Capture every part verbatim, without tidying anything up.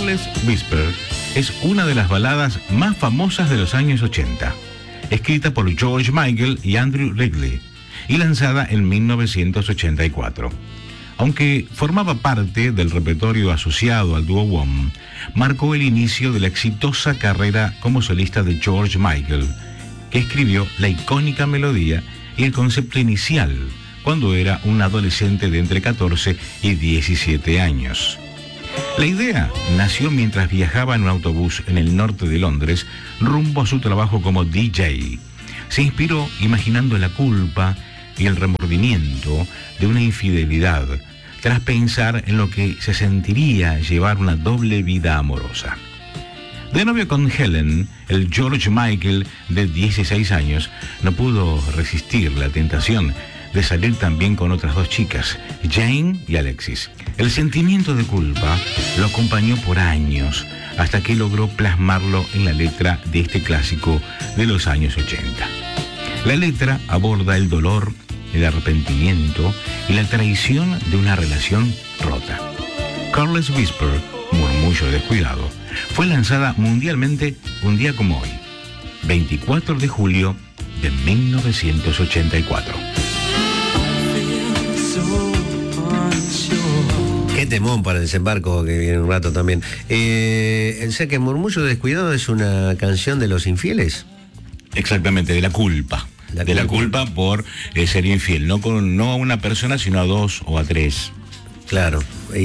Careless Whisper es una de las baladas más famosas de los años ochenta, escrita por George Michael y Andrew Ridgeley y lanzada en mil novecientos ochenta y cuatro. Aunque formaba parte del repertorio asociado al dúo Wham, marcó el inicio de la exitosa carrera como solista de George Michael, que escribió la icónica melodía y el concepto inicial cuando era un adolescente de entre catorce y diecisiete años. La idea nació mientras viajaba en un autobús en el norte de Londres rumbo a su trabajo como D J. Se inspiró imaginando la culpa y el remordimiento de una infidelidad, tras pensar en lo que se sentiría llevar una doble vida amorosa. De novio con Helen, el George Michael de dieciséis años no pudo resistir la tentación de salir también con otras dos chicas, Jane y Alexis. El sentimiento de culpa lo acompañó por años, hasta que logró plasmarlo en la letra de este clásico de los años ochenta. La letra aborda el dolor, el arrepentimiento y la traición de una relación rota. Careless Whisper, murmullo descuidado, fue lanzada mundialmente un día como hoy, veinticuatro de julio de mil novecientos ochenta y cuatro. Qué temón para el desembarco que viene un rato también. Eh, o sea que Murmullo Descuidado es una canción de los infieles. Exactamente, de la culpa. La de culpa. La culpa por eh, ser infiel, no, con, no a una persona, sino a dos o a tres. Claro,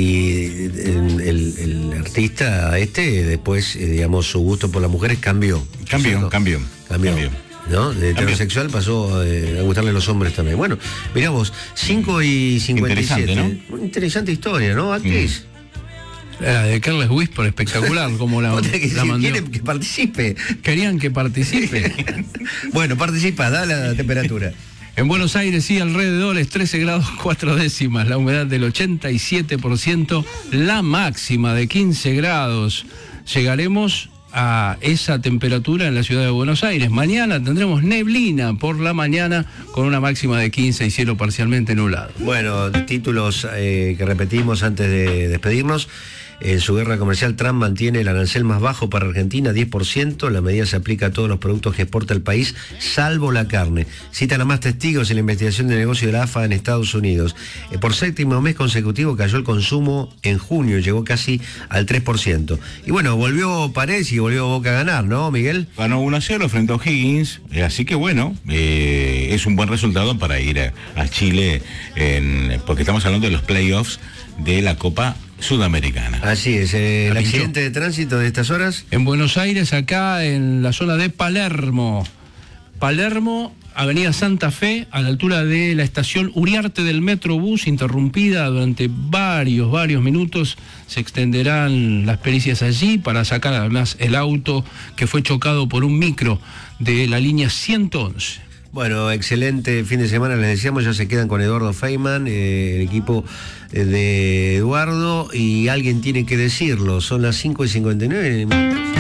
y el, el, el artista este, después, eh, digamos, su gusto por las mujeres cambió. Cambió, ¿cierto? cambió, cambió. cambió. ¿No? De heterosexual pasó eh, a gustarle a los hombres también. Bueno, mirá vos, cinco y cincuenta y siete. Interesante, ¿no? Una interesante historia, ¿no? Actriz. Mm. La de Careless Whisper, espectacular, como la, que la mandó. Quieren que participe. Querían que participe. Bueno, participa, da la temperatura. En Buenos Aires y alrededores, trece grados cuatro décimas, la humedad del ochenta y siete por ciento, la máxima de quince grados. Llegaremos a esa temperatura en la ciudad de Buenos Aires. Mañana tendremos neblina por la mañana con una máxima de quince y cielo parcialmente nublado. Bueno, títulos eh, que repetimos antes de despedirnos. En su guerra comercial, Trump mantiene el arancel más bajo para Argentina, diez por ciento. La medida se aplica a todos los productos que exporta el país, salvo la carne. Citan a más testigos en la investigación de negocio de la A F A en Estados Unidos. Eh, por séptimo mes consecutivo cayó el consumo en junio, llegó casi al tres por ciento. Y bueno, volvió Paredes y volvió Boca a ganar, ¿no, Miguel? Ganó uno a cero frente a O'Higgins, eh, así que bueno, eh, es un buen resultado para ir a, a Chile, en, porque estamos hablando de los playoffs de la Copa Sudamericana. Así es, eh, el accidente de tránsito de estas horas. En Buenos Aires, acá en la zona de Palermo. Palermo, Avenida Santa Fe, a la altura de la estación Uriarte del Metrobús, interrumpida durante varios, varios minutos. Se extenderán las pericias allí para sacar además el auto que fue chocado por un micro de la línea ciento once. Bueno, excelente fin de semana, les decíamos, ya se quedan con Eduardo Feynman, eh, el equipo de Eduardo, y alguien tiene que decirlo, son las cinco y cincuenta y nueve.